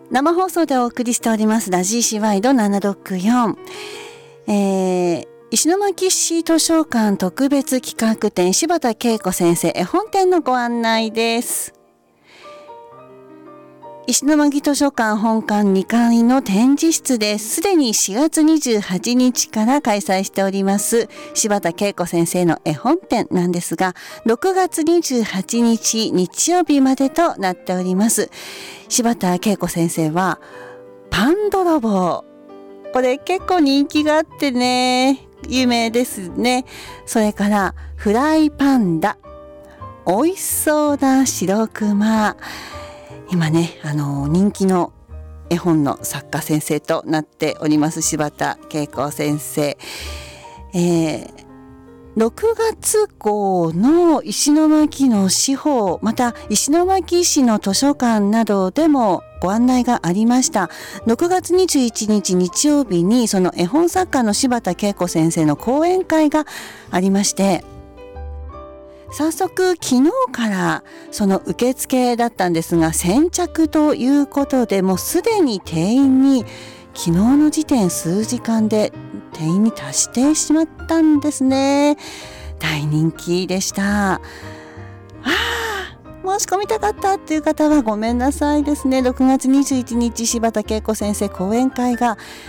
生放送でお送りしておりますラジーシワイド764、石巻市図書館特別企画展柴田恵子先生絵本展のご案内です。石巻図書館本館2階の展示室です。すでに4月28日から開催しております柴田恵子先生の絵本展なんですが、6月28日日曜日までとなっております。柴田恵子先生はパン泥棒、これ結構人気があってね、有名ですね。それからフライパンダ、美味しそうな白熊、今ね人気の絵本の作家先生となっております柴田恵子先生、6月号の石巻の司法、また石巻市の図書館などでもご案内がありました。6月21日日曜日にその絵本作家の柴田恵子先生の講演会がありまして、早速昨日からその受付だったんですが、先着ということでもうすでに定員に昨日の時点数時間で定員に達してしまったんですね。大人気でした。申し込みたかったっていう方はごめんなさいですね。6月21日柴田恵子先生講演会が